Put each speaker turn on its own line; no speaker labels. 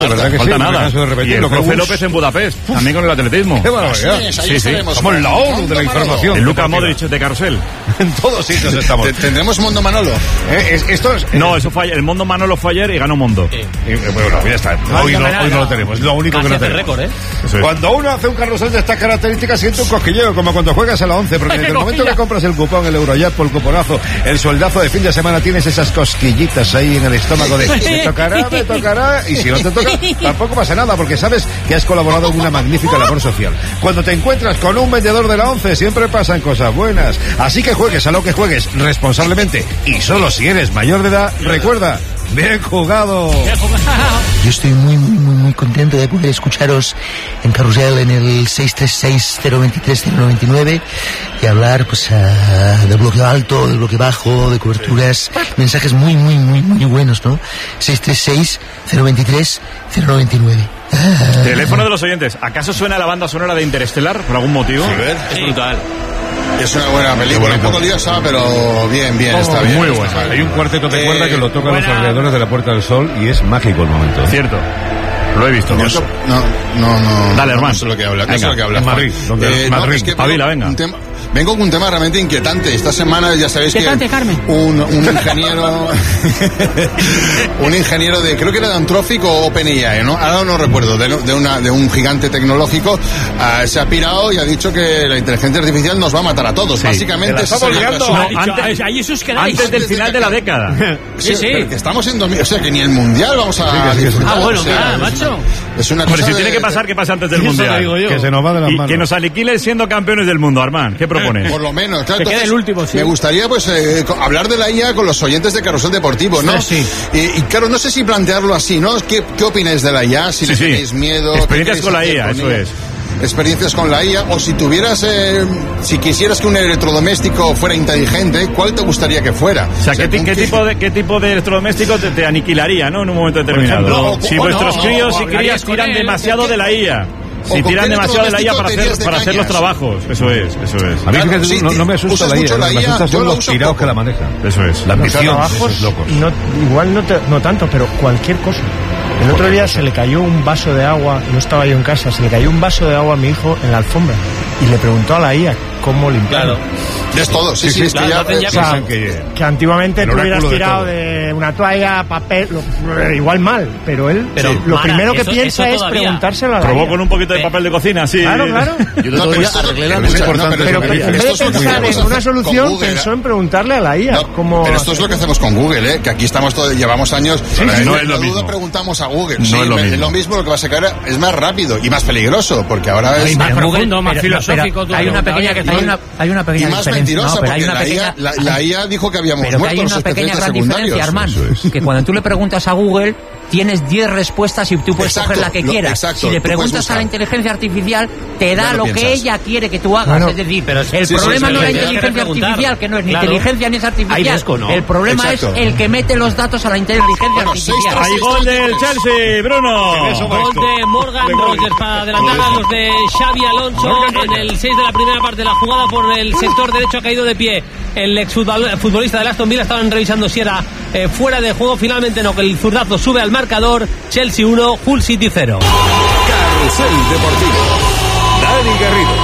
verdad que
falta
sí,
nada. Y el profe López en Budapest, también con el atletismo.
¡Qué barbaridad!
Sí.
Somos la ONU de la información.
El Luka Modric de Carrusel.
En todos sitios estamos.
¿Tendremos Mondo Manolo?
Esto es...
No, eso fue ayer. El Mondo Manolo fue ayer y ganó Mondo.
Bueno, ya está. Hoy no lo tenemos. Es lo único que no tenemos.
Récord, ¿eh?
Cuando uno hace un carrusel de estas características, siente un cosquilleo, como cuando juegas a la 11, porque desde el momento que compras el cupón, el Eurojackpot, el cuponazo, el sueldazo de fin de semana, tienes esas cosquillitas ahí en el estómago de me tocará, y si no te toca, tampoco pasa nada, porque sabes que has colaborado en una magnífica labor social. Cuando te encuentras con un vendedor de la 11, siempre pasan cosas buenas. Así que juegues a lo que juegues responsablemente, y solo si eres mayor de edad, recuerda, bien jugado.
Yo estoy muy contento de poder escucharos en Carrusel en el 636-023-099 y hablar pues del bloque alto, del bloque bajo, de coberturas, mensajes muy buenos, ¿no? 636-023-099.
Teléfono de los oyentes. ¿Acaso suena la banda sonora de Interestelar por algún motivo?
Es brutal.
Es una buena película, un poco liosa, pero bien, está bien.
Muy buena. Hay un cuarteto de cuerda que lo tocan los alrededores de la Puerta del Sol y es mágico el momento.
Cierto. Lo he visto.
No.
Dale, hermano.
No sé lo que habla.
En Madrid.
Madrid. Pavila, venga.
Vengo con un tema realmente inquietante. Esta semana ya sabéis que un ingeniero un ingeniero de, creo que era de Anthropic o OpenAI, ¿no? Ahora no recuerdo, de un gigante tecnológico, se ha pirado y ha dicho que la inteligencia artificial nos va a matar a todos. Sí. Básicamente
antes del final de la década.
Sí. Que estamos en o sea, que ni el mundial vamos a disfrutar.
Bueno, claro, macho.
Es una
Pero
cosa
si tiene que pasar, que pase antes del mundial.
Que se nos va de las manos.
Que nos aniquilen siendo campeones del mundo, Armand. ¿Qué propones?
Por lo menos, claro.
Que quede el último, sí.
Me gustaría, pues, hablar de la IA con los oyentes de Carrusel Deportivo, ¿no?
Sí.
Y claro, no sé si plantearlo así, ¿no? ¿Qué opináis de la IA? Si le tenéis miedo.
Experiencias con la IA, eso es.
Experiencias con la IA, o si tuvieras, si quisieras que un electrodoméstico fuera inteligente, ¿cuál te gustaría que fuera?
O sea, ¿qué tipo de electrodoméstico te aniquilaría, ¿no? En un momento determinado. Si vuestros críos y crías tiran demasiado de la IA. Si tiran demasiado de la IA para hacer los trabajos. Eso es.
A mí no me asusta la IA, me asusta son los tirados que la manejan.
Eso es.
La ambición de esos locos.
Igual no tanto, pero cualquier cosa. El otro día se le cayó un vaso de agua, no estaba yo en casa, se le cayó un vaso de agua a mi hijo en la alfombra y le preguntó a la IA cómo limpiarlo.
Es todo, sí, es que ya...
que antiguamente tú hubieras tirado de una toalla, papel, igual mal, pero él lo primero que piensa es preguntárselo a la IA.
Probó con un poquito de papel de cocina, sí.
Claro.
Yo no arreglé la
pero en vez de pensar en una solución, pensó en preguntarle a la IA.
Pero esto es lo que hacemos con Google, que aquí estamos llevamos años.
No es lo mismo.
Preguntamos a Google.
No
es lo mismo, lo que va a sacar es más rápido y más peligroso, porque ahora es
más profundo, más filosófico.
Hay una pequeña
y más mentirosa, porque la IA dijo que habíamos muerto.
Pero hay una pequeña gran diferencia, Armand, que cuando tú le preguntas a Google, tienes 10 respuestas y tú puedes coger la que quieras. Si le preguntas a la inteligencia artificial, te da lo que ella quiere que tú hagas. Es decir, pero el problema no es la inteligencia artificial, que no es ni inteligencia ni es artificial. El problema es el que mete los datos a la inteligencia artificial.
Hay gol del Chelsea, Bruno.
Gol de Morgan Rogers para adelantar a los de Xabi Alonso en el 6 de la primera parte de la jugada. Por el sector derecho ha caído de pie el exfutbolista del Aston Villa. Estaban revisando si era fuera de juego. Finalmente no, que el zurdazo sube al marcador. Chelsea 1, Hull City 0.
Carrusel Deportivo. Dani Garrido.